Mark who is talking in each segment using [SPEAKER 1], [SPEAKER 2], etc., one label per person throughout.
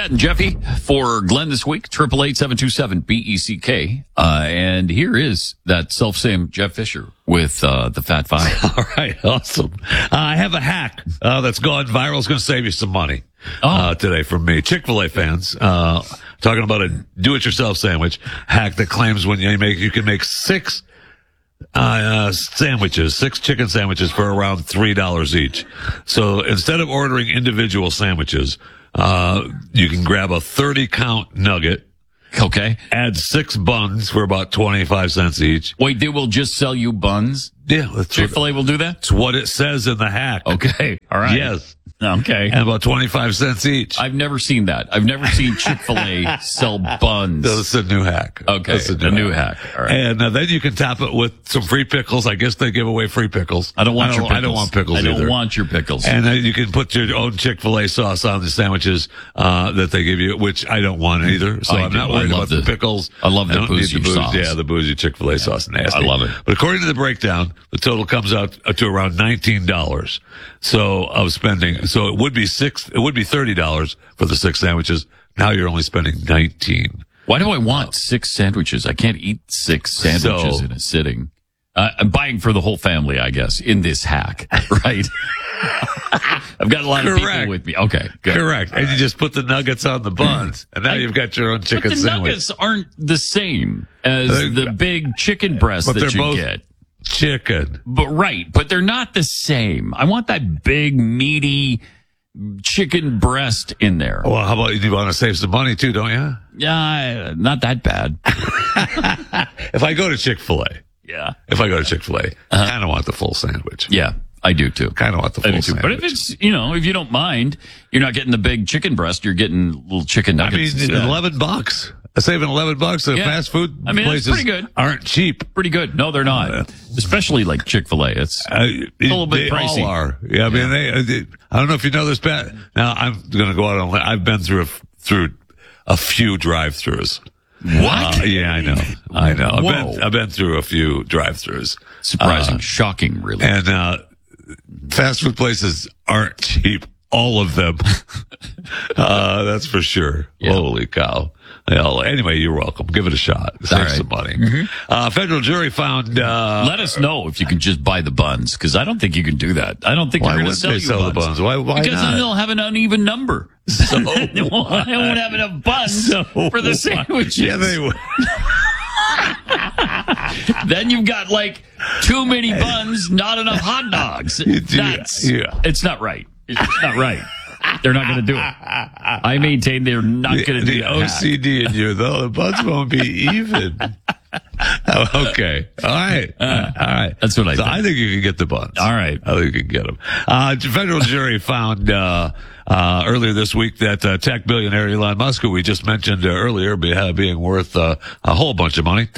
[SPEAKER 1] Pat and Jeffy for Glenn this week, 888-727-BECK. And here is that self-same Jeff Fisher with the Fat Five.
[SPEAKER 2] All right, awesome. I have a hack that's gone viral. It's going to save you some money today from me. Chick-fil-A fans, talking about a do-it-yourself sandwich hack that claims when you can make six chicken sandwiches for around $3 each. So instead of ordering individual sandwiches, you can grab a 30-count nugget.
[SPEAKER 1] Okay.
[SPEAKER 2] Add 6 buns for about 25 cents each.
[SPEAKER 1] Wait, they will just sell you buns?
[SPEAKER 2] Yeah.
[SPEAKER 1] Chick-fil-A will do that?
[SPEAKER 2] That's what it says in the hack.
[SPEAKER 1] Okay. All right.
[SPEAKER 2] Yes.
[SPEAKER 1] Okay.
[SPEAKER 2] And about 25 cents each.
[SPEAKER 1] I've never seen that. I've never seen Chick-fil-A sell buns.
[SPEAKER 2] That's a new hack.
[SPEAKER 1] Okay.
[SPEAKER 2] That's
[SPEAKER 1] a new hack. All right.
[SPEAKER 2] And then you can top it with some free pickles. I guess they give away free pickles.
[SPEAKER 1] I don't want your pickles.
[SPEAKER 2] I don't want pickles either.
[SPEAKER 1] I don't want your pickles.
[SPEAKER 2] And then you can put your own Chick-fil-A sauce on the sandwiches that they give you, which I don't want either. So I'm not worried about the pickles.
[SPEAKER 1] I love that bougie sauce.
[SPEAKER 2] Yeah, the bougie Chick-fil-A sauce. Nasty.
[SPEAKER 1] I love it.
[SPEAKER 2] But according to the breakdown, the total comes out to around $19. So of spending. So it would be $30 for the 6 sandwiches. Now you're only spending $19.
[SPEAKER 1] Why do I want 6 sandwiches? I can't eat 6 sandwiches in a sitting. I'm buying for the whole family, I guess, in this hack, right? I've got a lot of people with me. Okay, good.
[SPEAKER 2] Correct. And you just put the nuggets on the buns, and now you've got your own chicken sandwich.
[SPEAKER 1] But the nuggets aren't the same as the big chicken breast that you get.
[SPEAKER 2] Chicken.
[SPEAKER 1] But they're not the same. I want that big, meaty chicken breast in there.
[SPEAKER 2] Well, how about you want to save some money too, don't you?
[SPEAKER 1] Yeah, not that bad.
[SPEAKER 2] If I go to Chick-fil-A.
[SPEAKER 1] Yeah.
[SPEAKER 2] If I go to Chick-fil-A, I kind of want the full sandwich.
[SPEAKER 1] Yeah, I do too.
[SPEAKER 2] Kind of want the full sandwich.
[SPEAKER 1] But if it's, if you don't mind, you're not getting the big chicken breast, you're getting little chicken nuggets.
[SPEAKER 2] I mean, $11. Saving $11 at fast food places
[SPEAKER 1] pretty good.
[SPEAKER 2] Aren't cheap.
[SPEAKER 1] Pretty good. No, they're not. Especially like Chick-fil-A. It's a little bit pricey.
[SPEAKER 2] All are. Yeah, I mean, I don't know if you know this, Pat. Now, I'm going to go out on. I've been through a few drive-thrus.
[SPEAKER 1] What?
[SPEAKER 2] Yeah, I know. I've been through a few drive-thrus.
[SPEAKER 1] Surprising, shocking, really.
[SPEAKER 2] And fast food places aren't cheap. All of them. That's for sure. Yeah. Holy cow. Anyway, you're welcome. Give it a shot. Save some money. Mm-hmm. Federal jury found...
[SPEAKER 1] Let us know if you can just buy the buns, because I don't think you can do that. I don't think they're going to sell you
[SPEAKER 2] the buns. Why
[SPEAKER 1] because
[SPEAKER 2] not?
[SPEAKER 1] Then they'll have an uneven number. So I won't have enough buns for the sandwiches.
[SPEAKER 2] Yeah, they would.
[SPEAKER 1] Then you've got like too many buns, not enough hot dogs. It's not right. It's not right. They're not going to do it. I maintain they're not going to do it.
[SPEAKER 2] The OCD in you, though, the buns won't be even. Okay. All right.
[SPEAKER 1] That's what I think.
[SPEAKER 2] I think you can get the buns.
[SPEAKER 1] All right.
[SPEAKER 2] I think you can get them. Federal jury found earlier this week that tech billionaire Elon Musk, who we just mentioned earlier, being worth a whole bunch of money,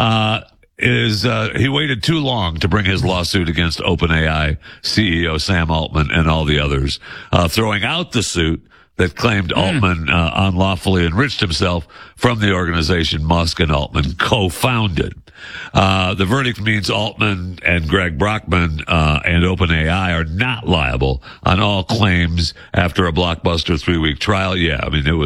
[SPEAKER 2] he waited too long to bring his lawsuit against OpenAI CEO Sam Altman and all the others, throwing out the suit that claimed Altman unlawfully enriched himself from the organization Musk and Altman co-founded. The verdict means Altman and Greg Brockman and OpenAI are not liable on all claims after a blockbuster 3-week trial. Yeah, I mean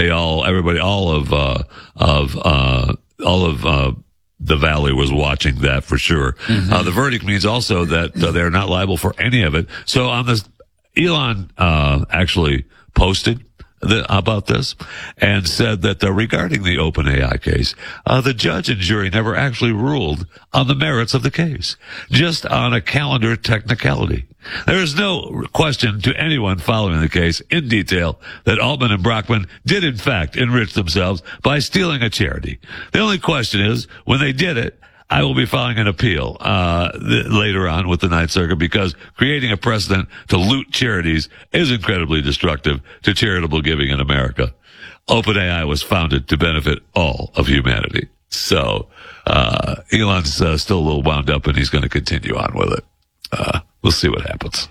[SPEAKER 2] all of the Valley was watching that for sure. Mm-hmm. The verdict means also that they're not liable for any of it. So on this, Elon actually posted about this and said that regarding the OpenAI case, the judge and jury never actually ruled on the merits of the case, just on a calendar technicality. There is no question to anyone following the case in detail that Altman and Brockman did in fact enrich themselves by stealing a charity. The only question is, when they did it, I will be filing an appeal later on with the Ninth Circuit, because creating a precedent to loot charities is incredibly destructive to charitable giving in America. OpenAI was founded to benefit all of humanity. So Elon's still a little wound up, and he's going to continue on with it. We'll see what happens.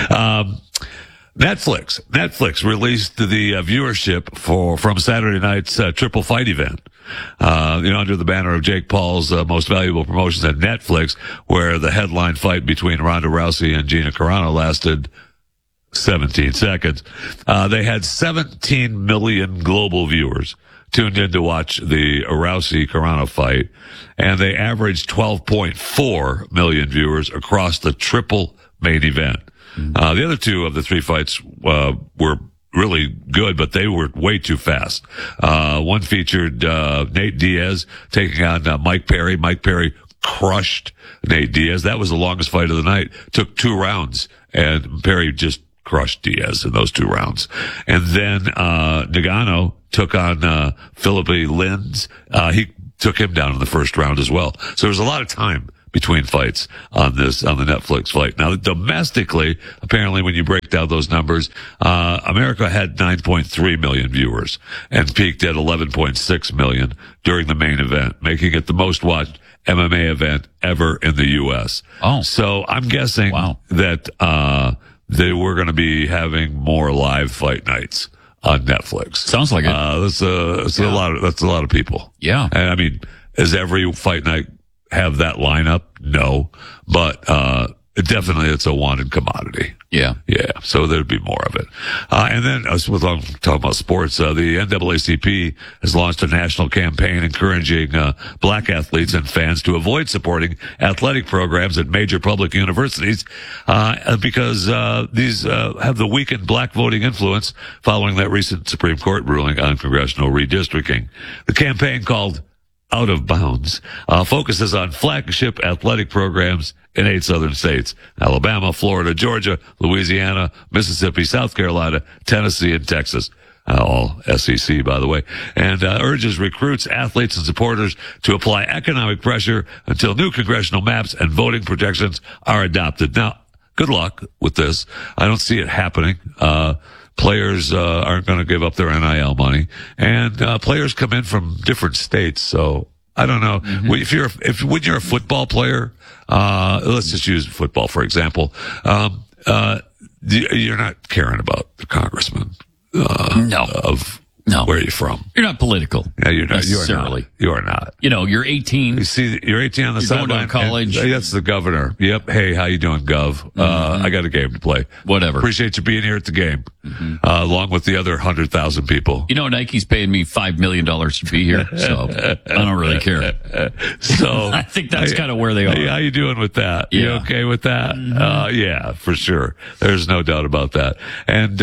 [SPEAKER 2] Netflix released the viewership from Saturday night's triple fight event. Under the banner of Jake Paul's most valuable promotions at Netflix, where the headline fight between Ronda Rousey and Gina Carano lasted 17 seconds. They had 17 million global viewers tuned in to watch the Rousey-Carano fight, and they averaged 12.4 million viewers across the triple main event. The other two of the three fights were really good, but they were way too fast. One featured Nate Diaz taking on Mike Perry. Mike Perry crushed Nate Diaz. That was the longest fight of the night. Took 2 rounds, and Perry just crushed Diaz in those 2 rounds. And then Ngannou took on Philippe Lins. He took him down in the first round as well. So there was a lot of time between fights on the Netflix fight. Now, domestically, apparently when you break down those numbers, America had 9.3 million viewers and peaked at 11.6 million during the main event, making it the most watched MMA event ever in the U.S.
[SPEAKER 1] Oh.
[SPEAKER 2] So I'm guessing that they were going to be having more live fight nights on Netflix.
[SPEAKER 1] Sounds like it.
[SPEAKER 2] That's a lot of people.
[SPEAKER 1] Yeah.
[SPEAKER 2] And I mean, is every fight night have that lineup? No, but definitely it's a wanted commodity.
[SPEAKER 1] Yeah.
[SPEAKER 2] Yeah, so there'd be more of it. And then, with talking about sports, the NAACP has launched a national campaign encouraging black athletes and fans to avoid supporting athletic programs at major public universities because these have the weakened black voting influence following that recent Supreme Court ruling on congressional redistricting. The campaign, called Out of Bounds, focuses on flagship athletic programs in 8 southern states: Alabama, Florida, Georgia, Louisiana, Mississippi, South Carolina, Tennessee, and Texas. All SEC, by the way, and urges recruits, athletes, and supporters to apply economic pressure until new congressional maps and voting protections are adopted. Now, good luck with this. I don't see it happening. Players aren't going to give up their NIL money, and players come in from different states. So I don't know. Mm-hmm. When you're a football player, let's just use football for example. You're not caring about the congressman.
[SPEAKER 1] No.
[SPEAKER 2] Where are you from?
[SPEAKER 1] You're not political.
[SPEAKER 2] Yeah, you're not
[SPEAKER 1] necessarily.
[SPEAKER 2] You are not.
[SPEAKER 1] You know, you're 18.
[SPEAKER 2] You see, you're 18 on the sideline.
[SPEAKER 1] Going to college.
[SPEAKER 2] That's the governor. Yep. Hey, how you doing, Gov? I got a game to play.
[SPEAKER 1] Whatever.
[SPEAKER 2] Appreciate you being here at the game, along with the other 100,000 people.
[SPEAKER 1] You know, Nike's paying me $5 million to be here, so I don't really care.
[SPEAKER 2] So
[SPEAKER 1] I think that's kind of where they are.
[SPEAKER 2] How you doing with that?
[SPEAKER 1] Yeah.
[SPEAKER 2] You okay with that? Yeah, for sure. There's no doubt about that. And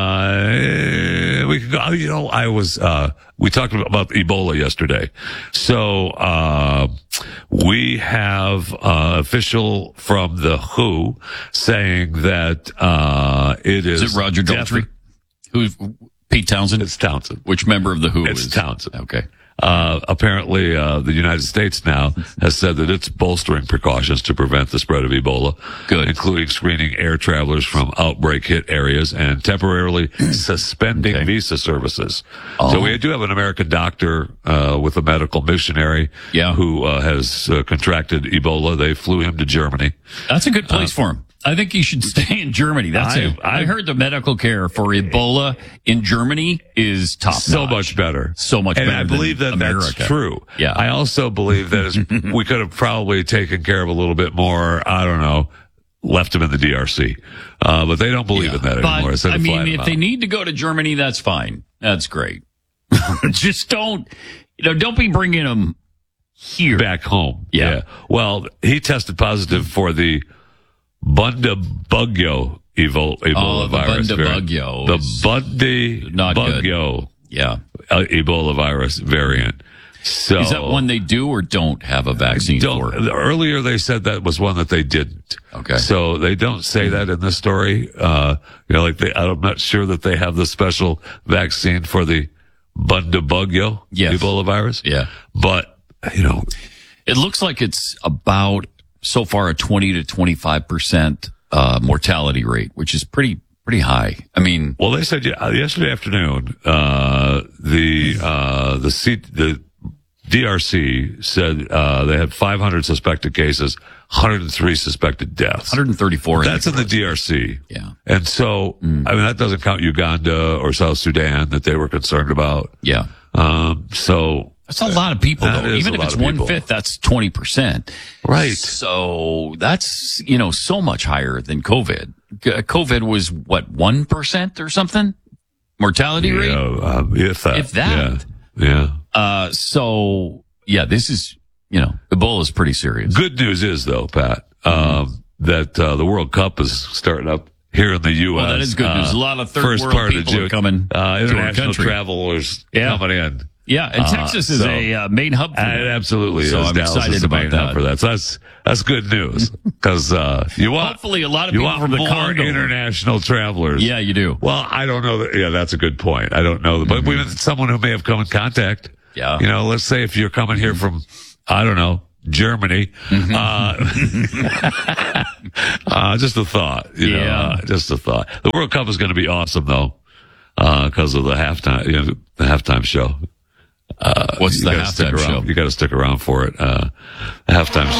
[SPEAKER 2] we can go. You know, we talked about Ebola yesterday. So, we have, official from the WHO saying that, it is.
[SPEAKER 1] Is it Roger Daltrey? Who's Pete Townsend?
[SPEAKER 2] It's Townsend.
[SPEAKER 1] Which member of the WHO
[SPEAKER 2] is? It's Townsend.
[SPEAKER 1] Okay.
[SPEAKER 2] Apparently, the United States now has said that it's bolstering precautions to prevent the spread of Ebola.
[SPEAKER 1] Good.
[SPEAKER 2] Including screening air travelers from outbreak hit areas and temporarily suspending visa services. So we do have an American doctor, with a medical missionary who, has contracted Ebola. They flew him to Germany.
[SPEAKER 1] That's a good place for him. I think he should stay in Germany. That's it. I heard the medical care for Ebola in Germany is top notch.
[SPEAKER 2] So much better.
[SPEAKER 1] So much better.
[SPEAKER 2] And I believe that
[SPEAKER 1] America.
[SPEAKER 2] That's true.
[SPEAKER 1] Yeah.
[SPEAKER 2] I also believe that we could have probably taken care of a little bit more, I don't know, left him in the DRC. But they don't believe in that anymore.
[SPEAKER 1] But, I mean, if they need to go to Germany, that's fine. That's great. Just don't be bringing them here.
[SPEAKER 2] Back home.
[SPEAKER 1] Yeah.
[SPEAKER 2] Well, he tested positive for the Bundibugyo Ebola virus.
[SPEAKER 1] The Bundibugyo.
[SPEAKER 2] The Bundibugyo.
[SPEAKER 1] Yeah.
[SPEAKER 2] Ebola virus variant. So
[SPEAKER 1] is that one they do or don't have a vaccine for?
[SPEAKER 2] Earlier they said that was one that they didn't.
[SPEAKER 1] Okay.
[SPEAKER 2] So they don't say that in this story. I'm not sure that they have the special vaccine for the Bundibugyo Ebola virus.
[SPEAKER 1] Yeah.
[SPEAKER 2] But,
[SPEAKER 1] it looks like it's about so far a 20 to 25% mortality rate, which is pretty high. I mean,
[SPEAKER 2] well, they said yesterday afternoon, the DRC said they had 500 suspected cases, 103 suspected deaths.
[SPEAKER 1] 134.
[SPEAKER 2] That's in the DRC.
[SPEAKER 1] Yeah.
[SPEAKER 2] And so, I mean, that doesn't count Uganda or South Sudan that they were concerned about.
[SPEAKER 1] Yeah.
[SPEAKER 2] So
[SPEAKER 1] that's a lot of people, though. Even if it's 1/5, that's 20%.
[SPEAKER 2] Right.
[SPEAKER 1] So that's, so much higher than COVID. COVID was what, 1% or something mortality rate?
[SPEAKER 2] If that. Yeah.
[SPEAKER 1] So yeah, this is, Ebola is pretty serious.
[SPEAKER 2] Good news is though, Pat, that the World Cup is starting up here in the U.S.
[SPEAKER 1] Well, that is good news. A lot of third
[SPEAKER 2] first
[SPEAKER 1] world
[SPEAKER 2] part
[SPEAKER 1] people
[SPEAKER 2] of June,
[SPEAKER 1] are coming to our
[SPEAKER 2] international
[SPEAKER 1] country.
[SPEAKER 2] travelers coming in.
[SPEAKER 1] Yeah, and Texas is a main hub for that.
[SPEAKER 2] It absolutely
[SPEAKER 1] so
[SPEAKER 2] is.
[SPEAKER 1] I'm
[SPEAKER 2] Dallas
[SPEAKER 1] excited
[SPEAKER 2] is the
[SPEAKER 1] about
[SPEAKER 2] main
[SPEAKER 1] that.
[SPEAKER 2] hub for that. So that's good news because you want
[SPEAKER 1] hopefully a lot of people from the
[SPEAKER 2] more
[SPEAKER 1] Congo.
[SPEAKER 2] international travelers.
[SPEAKER 1] Yeah, you do.
[SPEAKER 2] Well, I don't know. Yeah, that's a good point. I don't know, but someone who may have come in contact.
[SPEAKER 1] Yeah.
[SPEAKER 2] Let's say if you're coming here from, I don't know, Germany. Just a thought. Just a thought. The World Cup is going to be awesome though, because of the halftime show.
[SPEAKER 1] What's the halftime show?
[SPEAKER 2] You got to stick around for it. The halftime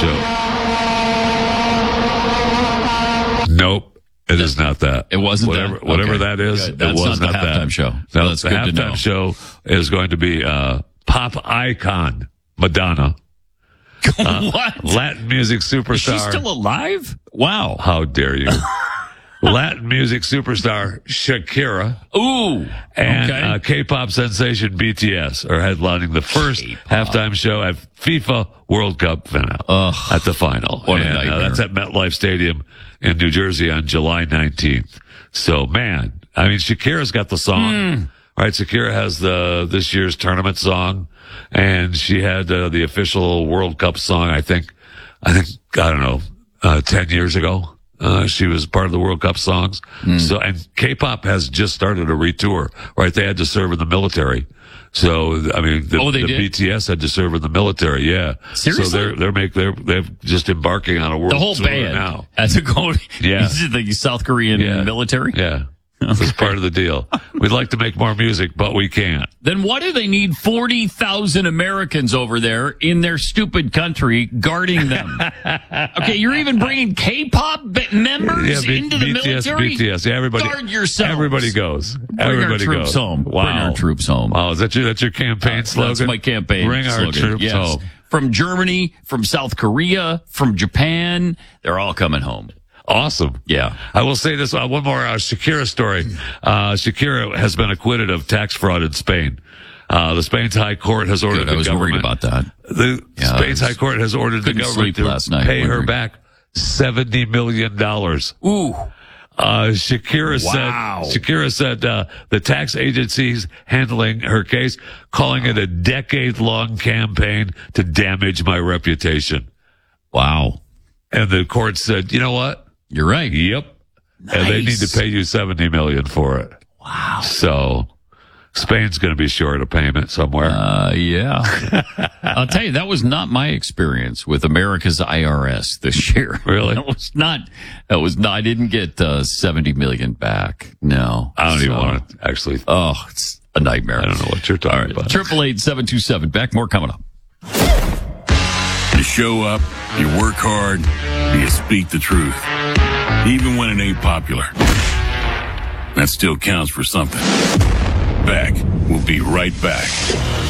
[SPEAKER 2] show. Nope. It is not that.
[SPEAKER 1] It wasn't
[SPEAKER 2] whatever that is.
[SPEAKER 1] Good. That's
[SPEAKER 2] it was
[SPEAKER 1] not the halftime
[SPEAKER 2] that.
[SPEAKER 1] show.
[SPEAKER 2] No,
[SPEAKER 1] that's
[SPEAKER 2] the
[SPEAKER 1] good to
[SPEAKER 2] halftime
[SPEAKER 1] know.
[SPEAKER 2] show is going to be pop icon Madonna.
[SPEAKER 1] What?
[SPEAKER 2] Latin music superstar.
[SPEAKER 1] Is she still alive? Wow.
[SPEAKER 2] How dare you? Latin music superstar Shakira.
[SPEAKER 1] Ooh.
[SPEAKER 2] And K-pop sensation BTS are headlining the first halftime show at FIFA World Cup final. At the final.
[SPEAKER 1] What a nightmare.
[SPEAKER 2] That's at MetLife Stadium in New Jersey on July 19th. So, man, I mean, Shakira's got the song. Right, Shakira has this year's tournament song, and she had the official World Cup song. I think I don't know, 10 years ago. She was part of the World Cup songs. So, and K-pop has just started a retour. Right, they had to serve in the military. So, I mean, the BTS had to serve in the military. Yeah.
[SPEAKER 1] Seriously?
[SPEAKER 2] So they're just embarking on a world
[SPEAKER 1] The whole
[SPEAKER 2] tour
[SPEAKER 1] band
[SPEAKER 2] now.
[SPEAKER 1] has to go.
[SPEAKER 2] Yeah.
[SPEAKER 1] The South Korean military.
[SPEAKER 2] Yeah. That's part of the deal. We'd like to make more music, but we can't.
[SPEAKER 1] Then why do they need 40,000 Americans over there in their stupid country guarding them? Okay, you're even bringing K-pop members into the military?
[SPEAKER 2] BTS. Yeah, everybody.
[SPEAKER 1] Guard yourselves.
[SPEAKER 2] Everybody goes.
[SPEAKER 1] Everybody goes. Home.
[SPEAKER 2] Wow.
[SPEAKER 1] Bring our troops home.
[SPEAKER 2] Wow, that's your campaign slogan?
[SPEAKER 1] That's my campaign
[SPEAKER 2] Bring
[SPEAKER 1] slogan.
[SPEAKER 2] our troops home.
[SPEAKER 1] From Germany, from South Korea, from Japan, they're all coming home.
[SPEAKER 2] Awesome.
[SPEAKER 1] Yeah.
[SPEAKER 2] I will say this, one more Shakira story. Shakira has been acquitted of tax fraud in Spain. The Spain's High Court has ordered the government.
[SPEAKER 1] I was worried about that.
[SPEAKER 2] Spain's High Court has ordered the government to pay her back $70 million.
[SPEAKER 1] Ooh.
[SPEAKER 2] Shakira said the tax agencies handling her case, calling it a decade-long campaign to damage my reputation.
[SPEAKER 1] Wow.
[SPEAKER 2] And the court said, you know what?
[SPEAKER 1] You're right.
[SPEAKER 2] Yep. Nice. And they need to pay you $70 million for it.
[SPEAKER 1] Wow.
[SPEAKER 2] So Spain's going to be short a payment somewhere.
[SPEAKER 1] Yeah. I'll tell you, that was not my experience with America's IRS this year.
[SPEAKER 2] Really?
[SPEAKER 1] That was not, I didn't get 70 million back. No.
[SPEAKER 2] I don't even want to actually.
[SPEAKER 1] Oh, it's a nightmare.
[SPEAKER 2] I don't know what you're talking about.
[SPEAKER 1] 888-727. Back, more coming up.
[SPEAKER 3] You show up, you work hard, you speak the truth. Even when it ain't popular. That still counts for something. Back. We'll be right back.